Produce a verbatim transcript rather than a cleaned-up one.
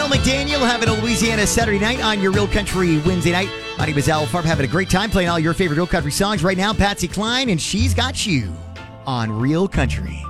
McDaniel having a Louisiana Saturday night on your Real Country Wednesday night. My name is Al Farb, having a great time playing all your favorite Real Country songs right now. Patsy Cline, and She's Got You on Real Country.